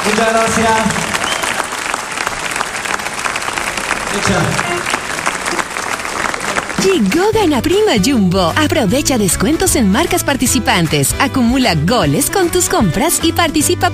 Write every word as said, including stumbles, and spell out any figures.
Muchas gracias. Hecha. Llegó Gana Prima Jumbo. Aprovecha descuentos en marcas participantes. Acumula goles con tus compras y participa